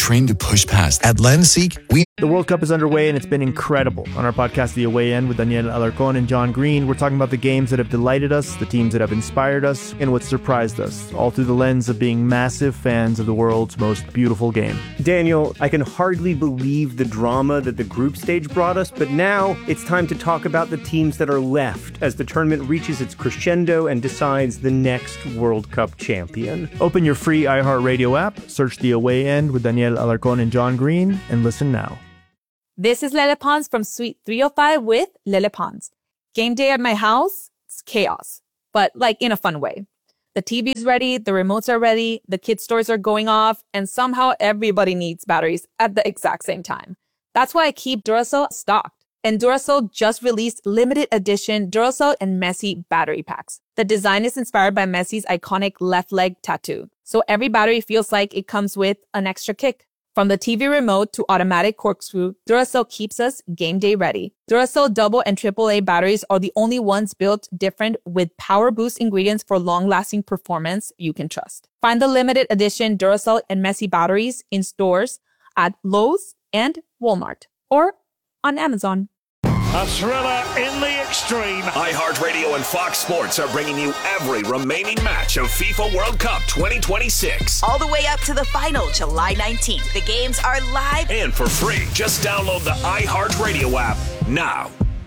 trained to push past. At Lenseek, The World Cup is underway and it's been incredible. On our podcast, The Away End, with Daniel Alarcon and John Green, we're talking about the games that have delighted us, the teams that have inspired us, and what surprised us, all through the lens of being massive fans of the world's most beautiful game. Daniel, I can hardly believe the drama that the group stage brought us, but now it's time to talk about the teams that are left as the tournament reaches its crescendo and decides the next World Cup champion. Open your free iHeartRadio app, search The Away End with Daniel Alarcon and John Green, and listen now. This is Lele Pons from Suite 305 with Lele Pons. Game day at my house, it's chaos, but like in a fun way. The TV is ready, the remotes are ready, the kids' toys are going off, and somehow everybody needs batteries at the exact same time. That's why I keep Duracell stocked. And Duracell just released limited edition Duracell and Messi battery packs. The design is inspired by Messi's iconic left leg tattoo, so every battery feels like it comes with an extra kick. From the TV remote to automatic corkscrew, Duracell keeps us game day ready. Duracell double and AAA batteries are the only ones built different with power boost ingredients for long-lasting performance you can trust. Find the limited edition Duracell and Messi batteries in stores at Lowe's and Walmart or on Amazon. A thriller in the extreme. iHeartRadio and Fox Sports are bringing you every remaining match of FIFA World Cup 2026. All the way up to the final, July 19th. The games are live And for free, just download the iHeartRadio app now.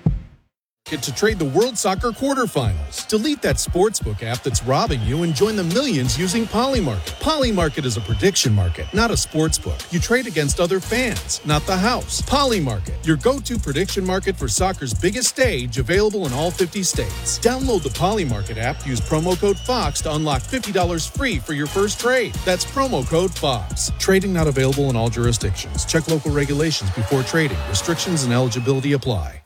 Get to trade the World Soccer quarterfinals. Delete that sportsbook app that's robbing you and join the millions using Polymarket. Polymarket is a prediction market, not a sportsbook. You trade against other fans, not the house. Polymarket, your go-to prediction market for soccer's biggest stage, available in all 50 states. Download the Polymarket app, use promo code FOX to unlock $50 free for your first trade. That's promo code FOX. Trading not available in all jurisdictions. Check local regulations before trading. Restrictions and eligibility apply.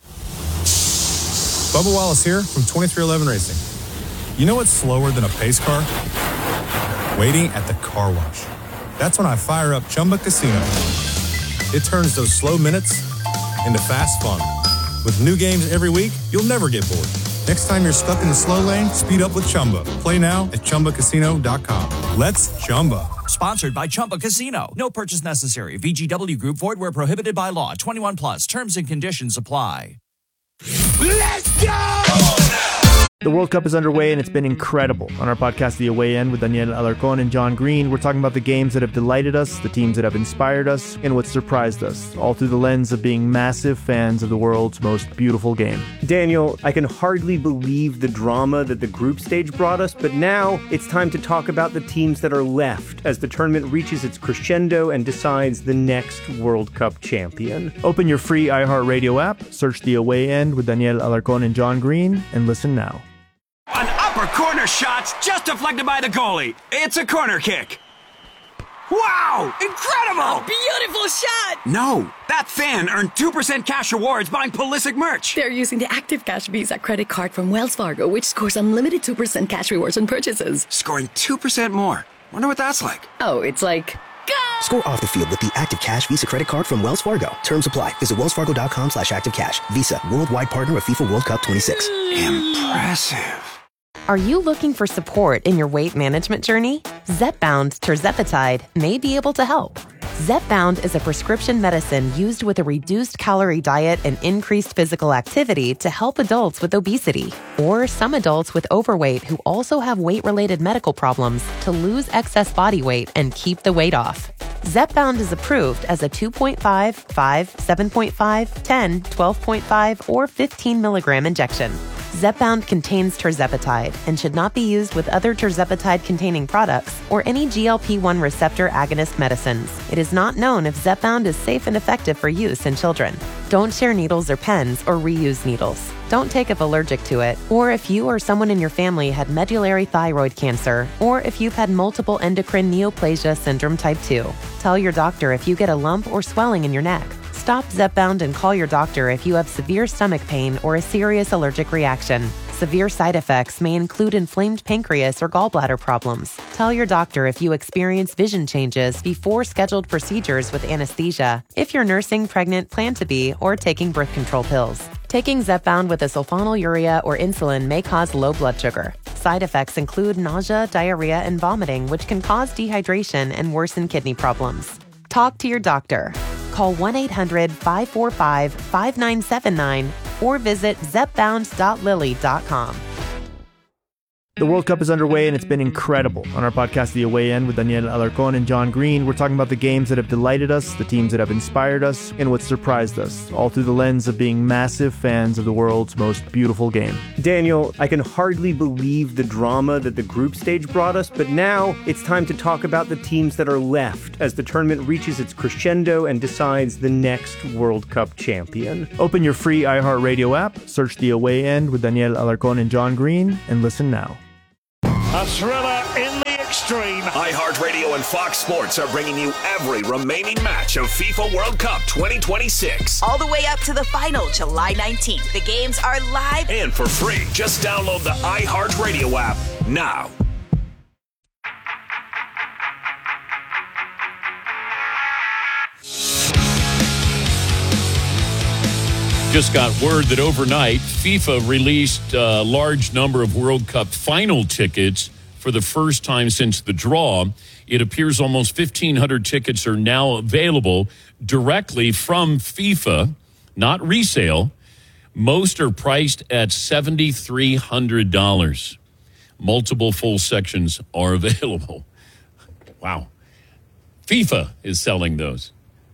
Bubba Wallace here from 2311 Racing. You know what's slower than a pace car? Waiting at the car wash. That's when I fire up Chumba Casino. It turns those slow minutes into fast fun. With new games every week, you'll never get bored. Next time you're stuck in the slow lane, speed up with Chumba. Play now at ChumbaCasino.com. Let's Chumba. Sponsored by Chumba Casino. No purchase necessary. VGW Group. Void where prohibited by law. 21 plus. Terms and conditions apply. Let's go! The World Cup is underway and it's been incredible. On our podcast, The Away End, with Daniel Alarcon and John Green, we're talking about the games that have delighted us, the teams that have inspired us, and what surprised us, all through the lens of being massive fans of the world's most beautiful game. Daniel, I can hardly believe the drama that the group stage brought us, but now it's time to talk about the teams that are left as the tournament reaches its crescendo and decides the next World Cup champion. Open your free iHeartRadio app, search The Away End with Daniel Alarcon and John Green, and listen now. An upper corner shot just deflected by the goalie. It's a corner kick. Wow! Incredible! A beautiful shot! No, that fan earned 2% cash rewards buying Pulisic merch. They're using the Active Cash Visa credit card from Wells Fargo, which scores unlimited 2% cash rewards on purchases. Scoring 2% more. Wonder what that's like. Oh, it's like... Go! Score off the field with the Active Cash Visa credit card from Wells Fargo. Terms apply. Visit wellsfargo.com/activecash. Visa, worldwide partner of FIFA World Cup 26. Impressive. Are you looking for support in your weight management journey? Zepbound tirzepatide may be able to help. Zepbound is a prescription medicine used with a reduced calorie diet and increased physical activity to help adults with obesity or some adults with overweight who also have weight-related medical problems to lose excess body weight and keep the weight off. Zepbound is approved as a 2.5, 5, 7.5, 10, 12.5, or 15 milligram injection. Zepbound contains tirzepatide and should not be used with other tirzepatide-containing products or any GLP-1 receptor agonist medicines. It is not known if Zepbound is safe and effective for use in children. Don't share needles or pens or reuse needles. Don't take if allergic to it, or if you or someone in your family had medullary thyroid cancer, or if you've had multiple endocrine neoplasia syndrome type 2. Tell your doctor if you get a lump or swelling in your neck. Stop Zepbound and call your doctor if you have severe stomach pain or a serious allergic reaction. Severe side effects may include inflamed pancreas or gallbladder problems. Tell your doctor if you experience vision changes before scheduled procedures with anesthesia, if you're nursing, pregnant, plan to be, or taking birth control pills. Taking Zepbound with a sulfonylurea or insulin may cause low blood sugar. Side effects include nausea, diarrhea, and vomiting, which can cause dehydration and worsen kidney problems. Talk to your doctor. Call 1-800-545-5979 or visit zepbound.lilly.com. The World Cup is underway and it's been incredible. On our podcast, The Away End, with Daniel Alarcón and John Green, we're talking about the games that have delighted us, the teams that have inspired us, and what surprised us, all through the lens of being massive fans of the world's most beautiful game. Daniel, I can hardly believe the drama that the group stage brought us, but now it's time to talk about the teams that are left as the tournament reaches its crescendo and decides the next World Cup champion. Open your free iHeartRadio app, search The Away End with Daniel Alarcón and John Green, and listen now. A thriller in the extreme. iHeartRadio and Fox Sports are bringing you every remaining match of FIFA World Cup 2026. All the way up to the final, July 19th. The games are live and for free. Just download the iHeartRadio app now. Just got word that overnight, FIFA released a large number of World Cup final tickets for the first time since the draw. It appears almost 1,500 tickets are now available directly from FIFA, not resale. Most are priced at $7,300. Multiple full sections are available. Wow. FIFA is selling those.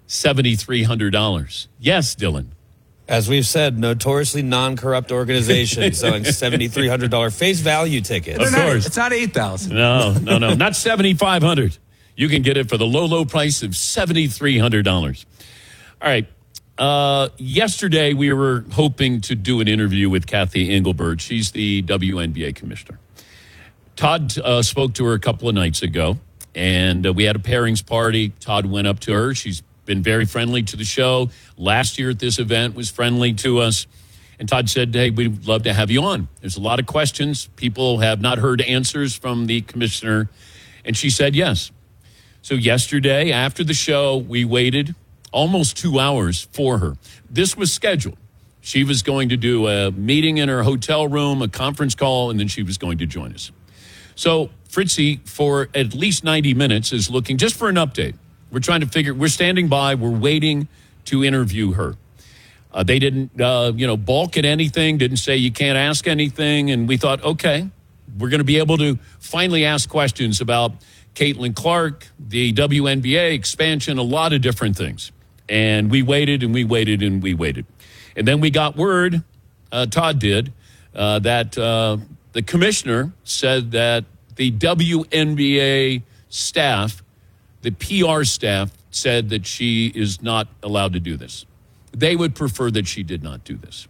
$7,300. Yes, Dylan. As we've said, notoriously non-corrupt organization selling $7,300 face value tickets. Of course. It's not $8,000. No. Not $7,500. You can get it for the low price of $7,300. All right. Yesterday, we were hoping to do an interview with Kathy Engelbert. She's the WNBA commissioner. Todd spoke to her a couple of nights ago, and we had a pairings party. Todd went up to her. She's been very friendly to the show. Last year at this event was friendly to us. And Todd said, hey, we'd love to have you on. There's a lot of questions. People have not heard answers from the commissioner. And she said yes. So yesterday, after the show, we waited almost 2 hours for her. This was scheduled. She was going to do a meeting in her hotel room, a conference call, and then she was going to join us. So Fritzy, for at least 90 minutes, is looking just for an update. We're trying to we're standing by, we're waiting to interview her. They didn't, balk at anything, didn't say you can't ask anything. And we thought, okay, we're going to be able to finally ask questions about Caitlin Clark, the WNBA expansion, a lot of different things. And we waited and we waited and we waited. And then we got word, Todd did, that the commissioner said that the WNBA staff, the PR staff, said that she is not allowed to do this. They would prefer that she did not do this.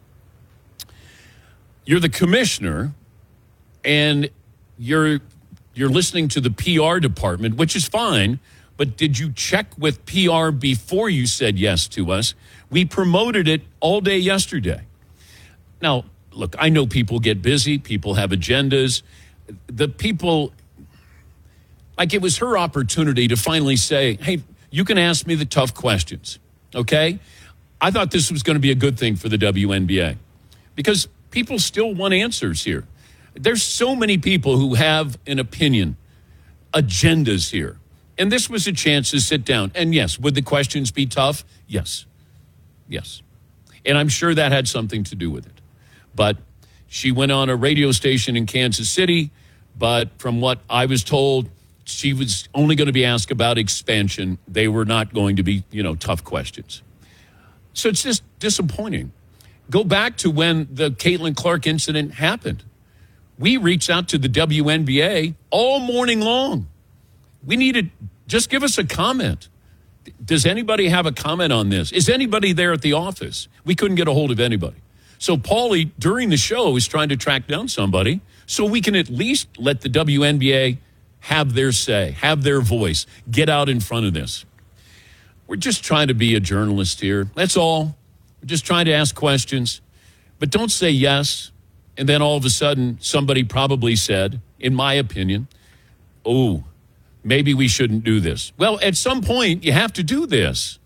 You're the commissioner, and you're listening to the PR department, which is fine, but did you check with PR before you said yes to us? We promoted it all day yesterday. Now, look, I know people get busy. People have agendas. The people... Like, it was her opportunity to finally say, hey, you can ask me the tough questions, okay? I thought this was going to be a good thing for the WNBA because people still want answers here. There's so many people who have an opinion, agendas here. And this was a chance to sit down. And yes, would the questions be tough? Yes. Yes. And I'm sure that had something to do with it. But she went on a radio station in Kansas City, but from what I was told, she was only going to be asked about expansion. They were not going to be, tough questions. So it's just disappointing. Go back to when the Caitlin Clark incident happened. We reached out to the WNBA all morning long. We needed, just give us a comment. Does anybody have a comment on this? Is anybody there at the office? We couldn't get a hold of anybody. So Paulie, during the show, is trying to track down somebody so we can at least let the WNBA have their say, have their voice, get out in front of this. We're just trying to be a journalist here. That's all. We're just trying to ask questions. But don't say yes, and then all of a sudden somebody probably said, in my opinion, oh, maybe we shouldn't do this. Well, at some point, you have to do this.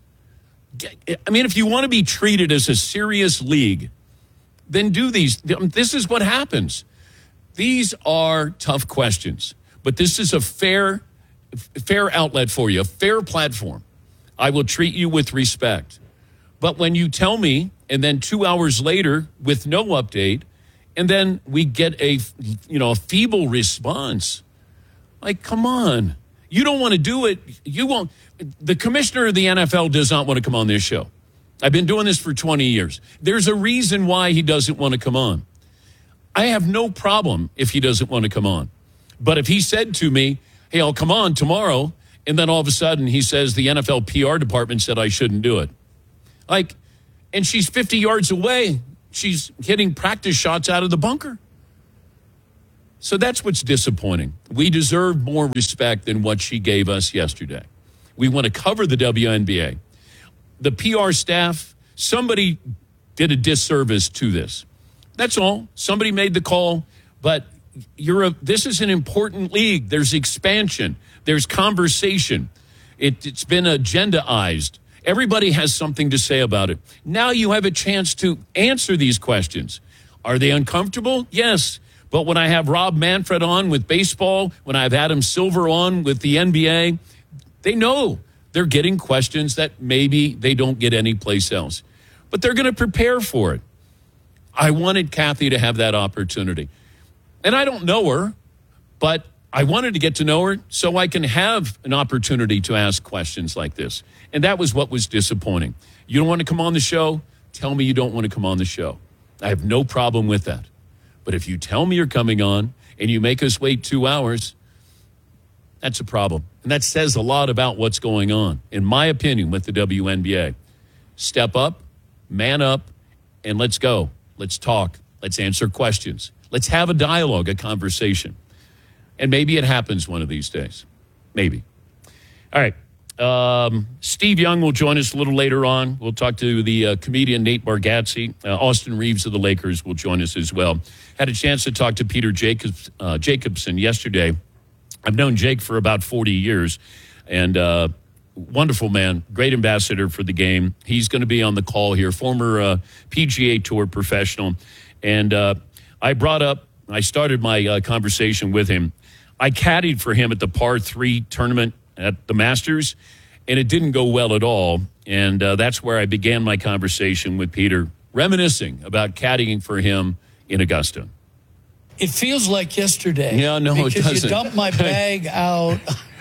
I mean, if you want to be treated as a serious league, then do these. This is what happens. These are tough questions. But this is a fair outlet for you, a fair platform. I will treat you with respect. But when you tell me, and then 2 hours later with no update, and then we get a feeble response, like, come on. You don't want to do it. You won't. The commissioner of the NFL does not want to come on this show. I've been doing this for 20 years. There's a reason why he doesn't want to come on. I have no problem if he doesn't want to come on. But if he said to me, hey, I'll come on tomorrow, and then all of a sudden he says the NFL PR department said I shouldn't do it. Like, and she's 50 yards away. She's hitting practice shots out of the bunker. So that's what's disappointing. We deserve more respect than what she gave us yesterday. We want to cover the WNBA. The PR staff, somebody did a disservice to this. That's all. Somebody made the call, but this is an important league. There's expansion. There's conversation. It's been agendaized. Everybody has something to say about it. Now you have a chance to answer these questions. Are they uncomfortable? Yes. But when I have Rob Manfred on with baseball, when I have Adam Silver on with the NBA, they know they're getting questions that maybe they don't get anyplace else. But they're going to prepare for it. I wanted Kathy to have that opportunity. And I don't know her, but I wanted to get to know her so I can have an opportunity to ask questions like this. And that was what was disappointing. You don't want to come on the show? Tell me you don't want to come on the show. I have no problem with that. But if you tell me you're coming on and you make us wait 2 hours, that's a problem. And that says a lot about what's going on, in my opinion, with the WNBA. Step up, man up, and let's go. Let's talk. Let's answer questions. Let's have a dialogue, a conversation. And maybe it happens one of these days. Maybe. All right. Steve Young will join us a little later on. We'll talk to the comedian Nate Bargatze. Austin Reeves of the Lakers will join us as well. Had a chance to talk to Peter Jacobson yesterday. I've known Jake for about 40 years, and wonderful man, great ambassador for the game. He's going to be on the call here, former PGA Tour professional. And I started my conversation with him. I caddied for him at the par 3 tournament at the Masters, and it didn't go well at all. And that's where I began my conversation with Peter, reminiscing about caddying for him in Augusta. It feels like yesterday. Yeah, no, it doesn't. Because you dumped my bag out.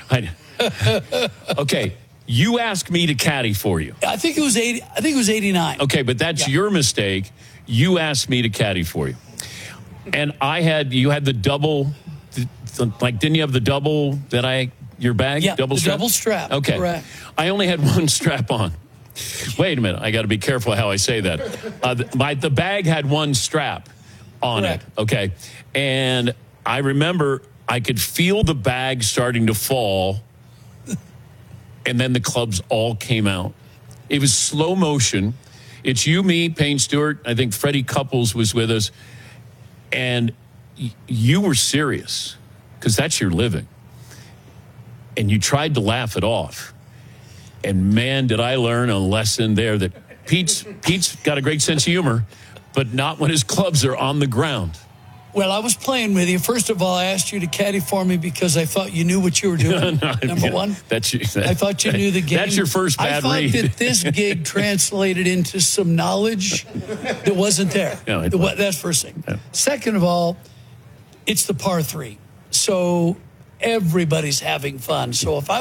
Okay, you asked me to caddy for you. I think it was 80. I think it was 89. Okay, but that's your mistake. You asked me to caddy for you, and you had the double. Didn't you have the double your bag? Yeah, double strap? Double strap. Okay. Correct. I only had one strap on. Wait a minute. I got to be careful how I say that. The bag had one strap on Correct. it. Okay. And I remember I could feel the bag starting to fall, and then the clubs all came out. It was slow motion. It's you, me, Payne Stewart. I think Freddie Couples was with us. And you were serious because that's your living. And you tried to laugh it off. And, man, did I learn a lesson there that Pete's got a great sense of humor, but not when his clubs are on the ground. Well, I was playing with you. First of all, I asked you to caddy for me because I thought you knew what you were doing. Number one. I thought you knew the game. That's your first bad read. I thought that this gig translated into some knowledge that wasn't there. No, that's first thing. Yeah. Second of all, it's the par 3. So everybody's having fun. So if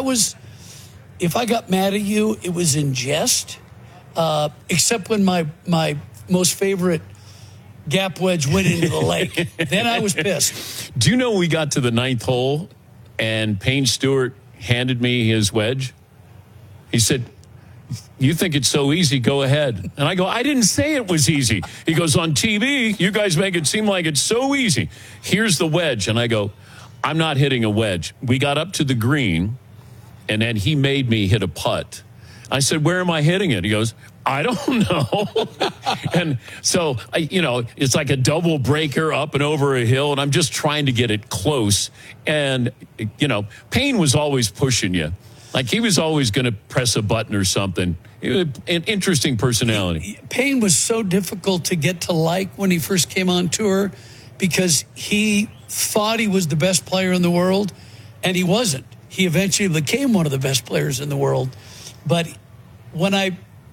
I got mad at you, it was in jest, except when my most favorite gap wedge went into the lake. Then I was pissed. Do you know we got to the 9th hole and Payne Stewart handed me his wedge? He said, you think it's so easy, go ahead. And I go, I didn't say it was easy. He goes, on TV, you guys make it seem like it's so easy. Here's the wedge. And I go, I'm not hitting a wedge. We got up to the green, and then he made me hit a putt. I said, where am I hitting it? He goes, I don't know. And so, it's like a double breaker up and over a hill, and I'm just trying to get it close. And, Payne was always pushing you. Like he was always going to press a button or something. An interesting personality. Payne was so difficult to get to like when he first came on tour because he thought he was the best player in the world, and he wasn't. He eventually became one of the best players in the world. But when I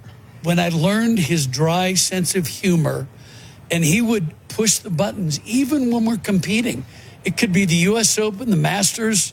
learned his dry sense of humor, and he would push the buttons even when we're competing. It could be the U.S. Open, the Masters.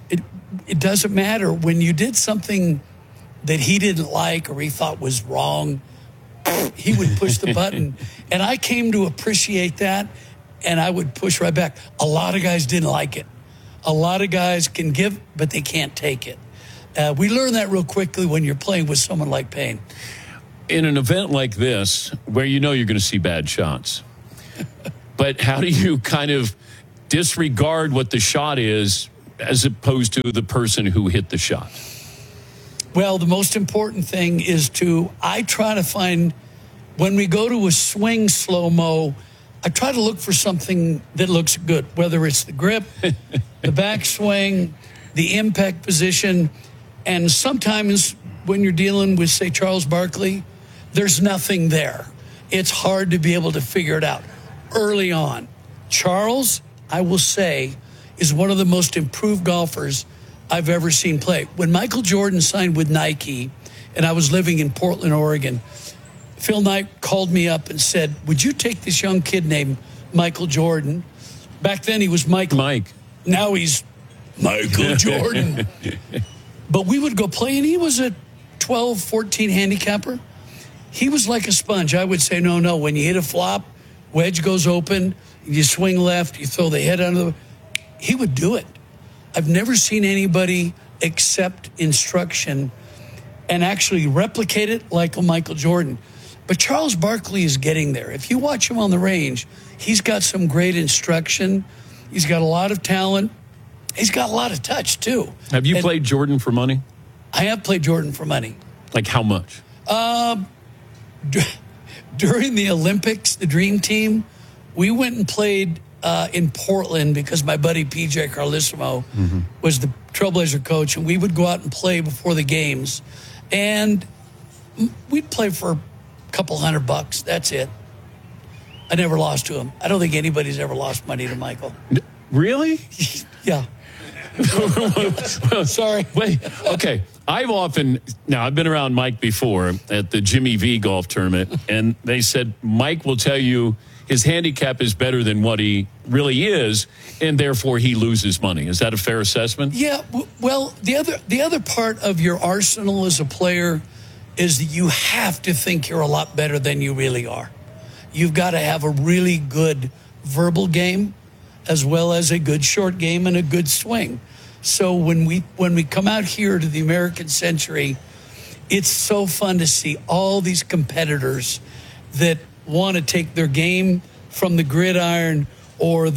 It doesn't matter. When you did something that he didn't like or he thought was wrong, he would push the button. And I came to appreciate that, and I would push right back. A lot of guys didn't like it. A lot of guys can give, but they can't take it. We learn that real quickly when you're playing with someone like Payne. In an event like this, where you know you're going to see bad shots, but how do you kind of disregard what the shot is as opposed to the person who hit the shot? Well, the most important thing is I try to find, when we go to a swing slow-mo, I try to look for something that looks good, whether it's the grip, the backswing, the impact position. And sometimes when you're dealing with, say, Charles Barkley, there's nothing there. It's hard to be able to figure it out early on. Charles, I will say, is one of the most improved golfers I've ever seen play. When Michael Jordan signed with Nike, and I was living in Portland, Oregon, Phil Knight called me up and said, would you take this young kid named Michael Jordan? Back then he was Mike. Now he's Michael Jordan. But we would go play, and he was a 12, 14 handicapper. He was like a sponge. I would say, no, when you hit a flop, wedge goes open, you swing left, you throw the head under the... He would do it. I've never seen anybody accept instruction and actually replicate it like a Michael Jordan. But Charles Barkley is getting there. If you watch him on the range, he's got some great instruction. He's got a lot of talent. He's got a lot of touch, too. Have you played Jordan for money? I have played Jordan for money. Like how much? During the Olympics, the Dream Team, we went and played in Portland because my buddy PJ Carlissimo was the Trailblazer coach, and we would go out and play before the games. And we'd play for a couple $100. That's it. I never lost to him. I don't think anybody's ever lost money to Michael. Really? Yeah. Sorry. Wait, okay. I've been around Mike before at the Jimmy V golf tournament, and they said Mike will tell you his handicap is better than what he really is, and therefore he loses money. Is that a fair assessment? Yeah. Well, the other part of your arsenal as a player is that you have to think you're a lot better than you really are. You've got to have a really good verbal game as well as a good short game and a good swing. So when we come out here to the American Century, it's so fun to see all these competitors that want to take their game from the gridiron or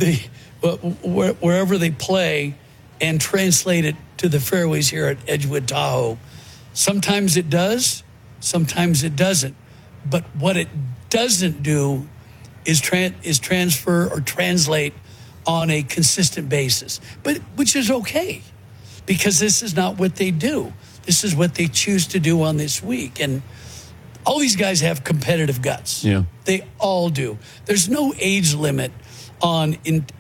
wherever they play and translate it to the fairways here at Edgewood Tahoe. Sometimes it does, sometimes it doesn't. But what it doesn't do is transfer or translate on a consistent basis, but which is okay, because this is not what they do. This is what they choose to do on this week. And all these guys have competitive guts. Yeah. They all do. There's no age limit on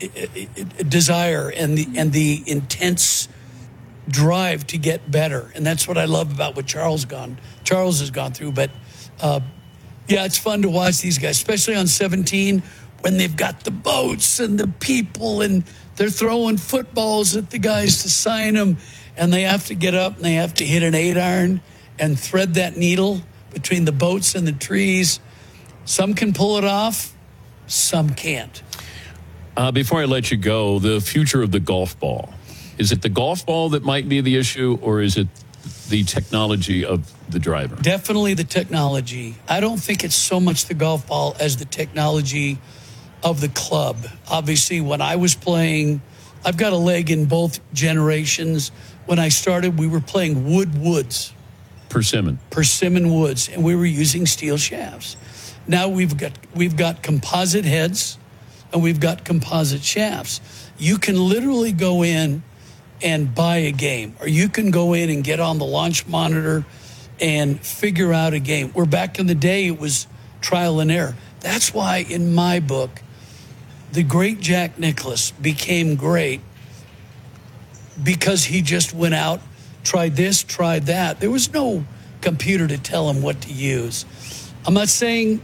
desire and the intense drive to get better. And that's what I love about what Charles has gone through. But yeah, it's fun to watch these guys, especially on 17 when they've got the boats and the people and they're throwing footballs at the guys to sign them, and they have to get up and they have to hit an 8-iron and thread that needle between the boats and the trees. Some can pull it off, some can't. Before I let you go, the future of the golf ball. Is it the golf ball that might be the issue, or is it the technology of the driver? Definitely the technology. I don't think it's so much the golf ball as the technology of the club. Obviously, when I was playing, I've got a leg in both generations. When I started, we were playing woods. Persimmon woods, and we were using steel shafts. Now we've got composite heads, and we've got composite shafts. You can literally go in and buy a game, or you can go in and get on the launch monitor and figure out a game. Where back in the day, it was trial and error. That's why, in my book, the great Jack Nicklaus became great because he just went out, tried this, tried that. There was no computer to tell them what to use. I'm just saying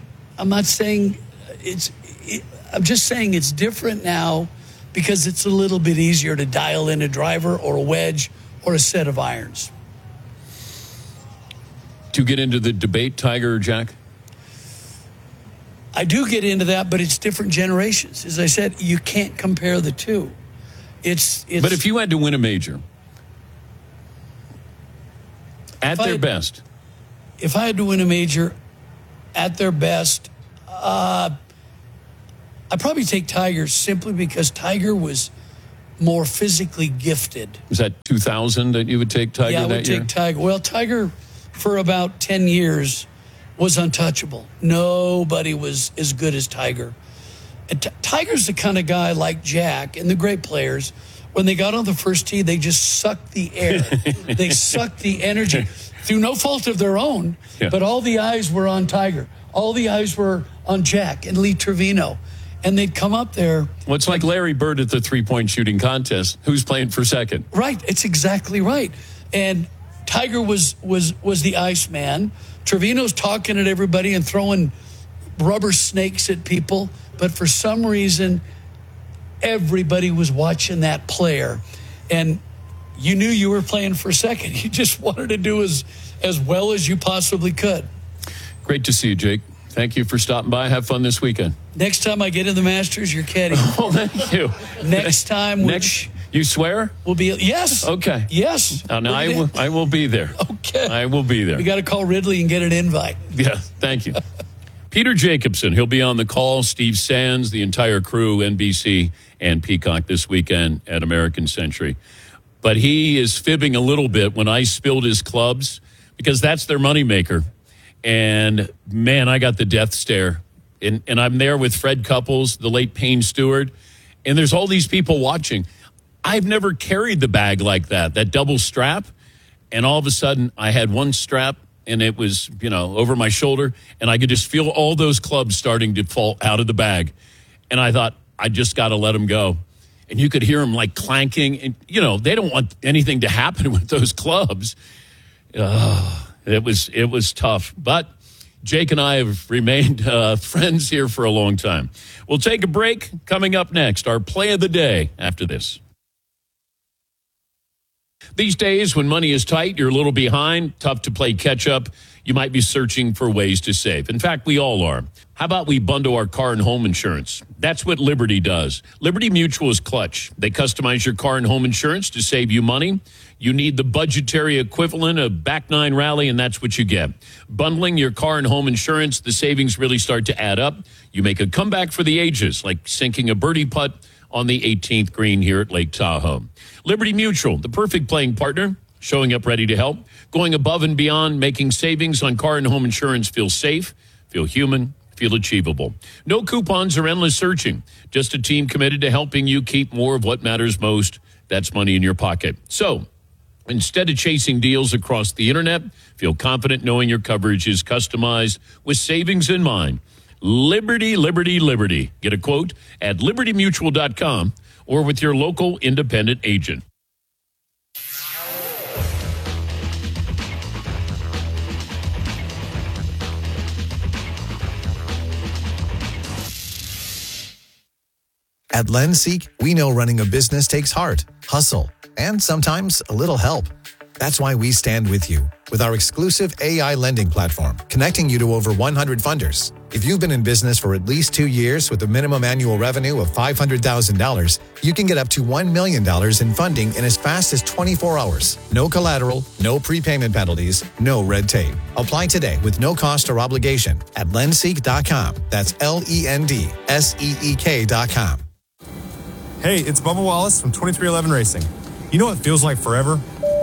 it's different now because it's a little bit easier to dial in a driver or a wedge or a set of irons. To get into the debate, Tiger or Jack? I do get into that, but it's different generations. As I said, you can't compare the two. It's But if you had to win a major at their best. If I had to win a major at their best, I'd probably take Tiger simply because Tiger was more physically gifted. Was that 2000 that you would take Tiger Yeah, I that would year? take Tiger. Well, Tiger, for about 10 years, was untouchable. Nobody was as good as Tiger. And Tiger's the kind of guy like Jack and the great players. When they got on the first tee, they just sucked the air. They sucked the energy through no fault of their own. Yeah. But all the eyes were on Tiger. All the eyes were on Jack and Lee Trevino. And they'd come up there. Well, it's like Larry Bird at the three-point shooting contest. Who's playing for second? Right. It's exactly right. And Tiger was the Iceman. Trevino's talking at everybody and throwing rubber snakes at people. But for some reason, everybody was watching that player. And you knew you were playing for second. You just wanted to do as well as you possibly could. Great to see you, Jake. Thank you for stopping by. Have fun this weekend. Next time I get in the Masters, you're caddying. Oh, thank you. Next time, you swear? We'll be yes. Okay. Yes. No, I will be there. Okay. I will be there. We got to call Ridley and get an invite. Yeah. Thank you. Peter Jacobson, he'll be on the call. Steve Sands, the entire crew, NBC and Peacock this weekend at American Century. But he is fibbing a little bit when I spilled his clubs because that's their moneymaker. And, man, I got the death stare. And I'm there with Fred Couples, the late Payne Stewart. And there's all these people watching. I've never carried the bag like that double strap. And all of a sudden, I had one strap, and it was, over my shoulder. And I could just feel all those clubs starting to fall out of the bag. And I thought, I just got to let them go. And you could hear them, like, clanking. And, they don't want anything to happen with those clubs. It was tough, but Jake and I have remained friends here for a long time. We'll take a break. Coming up next, our play of the day after this. These days, when money is tight, you're a little behind, tough to play catch up. You might be searching for ways to save. In fact, we all are. How about we bundle our car and home insurance? That's what Liberty does. Liberty Mutual is clutch. They customize your car and home insurance to save you money. You need the budgetary equivalent of back nine rally, and that's what you get. Bundling your car and home insurance, the savings really start to add up. You make a comeback for the ages, like sinking a birdie putt on the 18th green here at Lake Tahoe. Liberty Mutual, the perfect playing partner, showing up ready to help, going above and beyond, making savings on car and home insurance feel safe, feel human, feel achievable. No coupons or endless searching, just a team committed to helping you keep more of what matters most. That's money in your pocket. So, instead of chasing deals across the internet, feel confident knowing your coverage is customized with savings in mind. Liberty, Liberty, Liberty. Get a quote at libertymutual.com or with your local independent agent. At LendSeek, we know running a business takes heart, hustle, and sometimes a little help. That's why we stand with you with our exclusive AI lending platform, connecting you to over 100 funders. If you've been in business for at least 2 years with a minimum annual revenue of $500,000, you can get up to $1 million in funding in as fast as 24 hours. No collateral, no prepayment penalties, no red tape. Apply today with no cost or obligation at lendseek.com. That's LENDSEEK.com. Hey, it's Bubba Wallace from 2311 Racing. You know what feels like forever?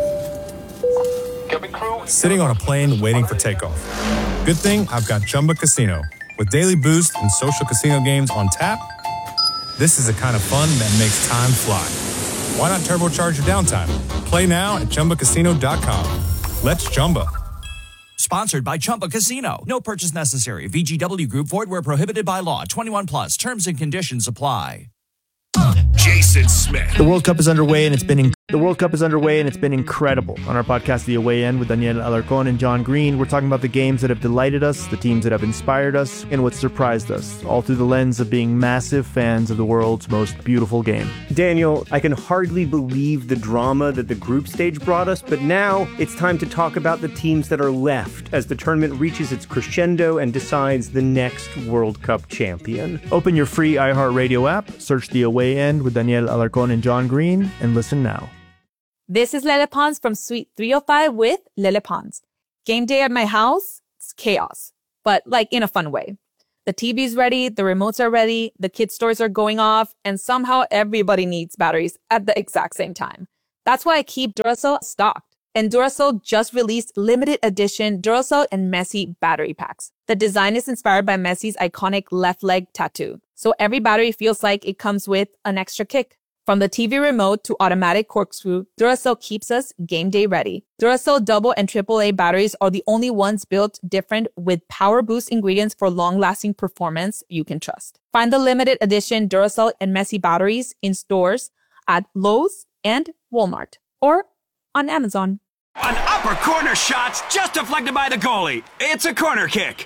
Sitting on a plane waiting for takeoff. Good thing I've got Chumba Casino. With daily boost and social casino games on tap, this is the kind of fun that makes time fly. Why not turbocharge your downtime? Play now at ChumbaCasino.com. Let's Chumba. Sponsored by Chumba Casino. No purchase necessary. VGW Group. Void where prohibited by law. 21 plus. Terms and conditions apply. Jason Smith. The World Cup is underway, and it's been The World Cup is underway and it's been incredible. On our podcast, The Away End, with Daniel Alarcón and John Green, we're talking about the games that have delighted us, the teams that have inspired us, and what surprised us, all through the lens of being massive fans of the world's most beautiful game. Daniel, I can hardly believe the drama that the group stage brought us, but now it's time to talk about the teams that are left as the tournament reaches its crescendo and decides the next World Cup champion. Open your free iHeartRadio app, search The Away End with Daniel Alarcón and John Green, and listen now. This is Lele Pons from Suite 305 with Lele Pons. Game day at my house, it's chaos, but like in a fun way. The TV's ready, the remotes are ready, the kids' toys are going off, and somehow everybody needs batteries at the exact same time. That's why I keep Duracell stocked. And Duracell just released limited edition Duracell and Messi battery packs. The design is inspired by Messi's iconic left leg tattoo, so every battery feels like it comes with an extra kick. From the TV remote to automatic corkscrew, Duracell keeps us game day ready. Duracell double and AAA batteries are the only ones built different with power boost ingredients for long-lasting performance you can trust. Find the limited edition Duracell and Messi batteries in stores at Lowe's and Walmart or on Amazon. An upper corner shot's just deflected by the goalie. It's a corner kick.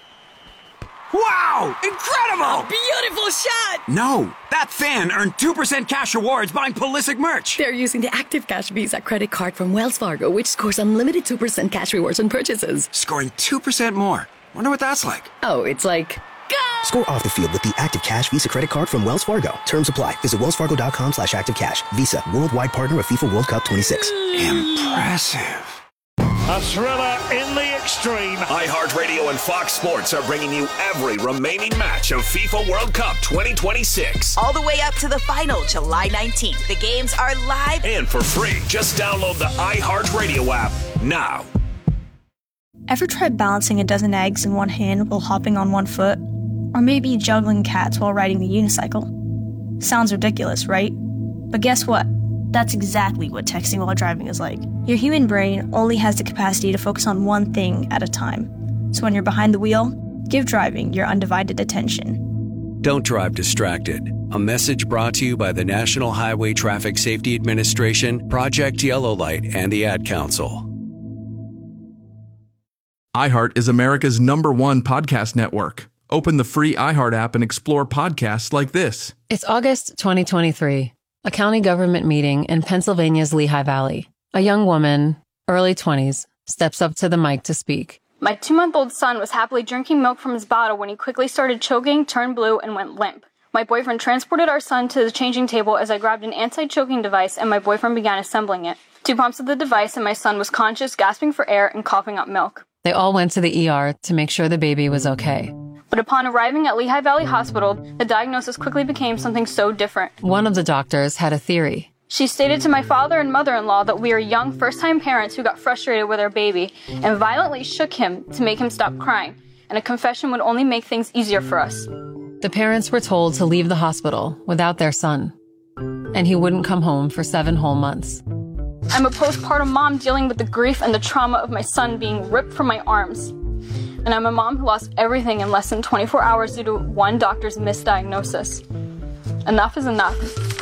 Wow! Incredible! A beautiful shot! No, that fan earned 2% cash rewards buying Pulisic merch. They're using the Active Cash Visa credit card from Wells Fargo, which scores unlimited 2% cash rewards on purchases. Scoring 2% more. Wonder what that's like. Oh, it's like... Go! Score off the field with the Active Cash Visa credit card from Wells Fargo. Terms apply. Visit wellsfargo.com/activecash. Visa, worldwide partner of FIFA World Cup 26. Impressive. A thriller in the extreme. iHeartRadio and Fox Sports are bringing you every remaining match of FIFA World Cup 2026. All the way up to the final, July 19th. The games are live and for free. Just download the iHeartRadio app now. Ever tried balancing a dozen eggs in one hand while hopping on one foot? Or maybe juggling cats while riding the unicycle? Sounds ridiculous, right? But guess what? That's exactly what texting while driving is like. Your human brain only has the capacity to focus on one thing at a time. So when you're behind the wheel, give driving your undivided attention. Don't drive distracted. A message brought to you by the National Highway Traffic Safety Administration, Project Yellow Light, and the Ad Council. iHeart is America's #1 podcast network. Open the free iHeart app and explore podcasts like this. It's August 2023. A county government meeting in Pennsylvania's Lehigh Valley. A young woman, early 20s, steps up to the mic to speak. My 2-month-old son was happily drinking milk from his bottle when he quickly started choking, turned blue, and went limp. My boyfriend transported our son to the changing table as I grabbed an anti-choking device and my boyfriend began assembling it. 2 pumps of the device and my son was conscious, gasping for air, and coughing up milk. They all went to the ER to make sure the baby was okay. But upon arriving at Lehigh Valley Hospital, the diagnosis quickly became something so different. One of the doctors had a theory. She stated to my father and mother-in-law that we are young first-time parents who got frustrated with our baby and violently shook him to make him stop crying, and a confession would only make things easier for us. The parents were told to leave the hospital without their son, and he wouldn't come home for 7 whole months. I'm a postpartum mom dealing with the grief and the trauma of my son being ripped from my arms. And I'm a mom who lost everything in less than 24 hours due to one doctor's misdiagnosis. Enough is enough.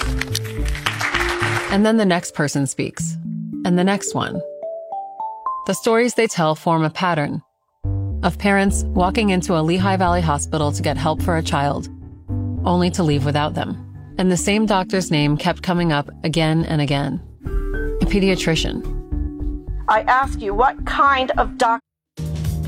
And then the next person speaks, and the next one. The stories they tell form a pattern of parents walking into a Lehigh Valley hospital to get help for a child, only to leave without them. And the same doctor's name kept coming up again and again. A pediatrician. I ask you, what kind of doctor?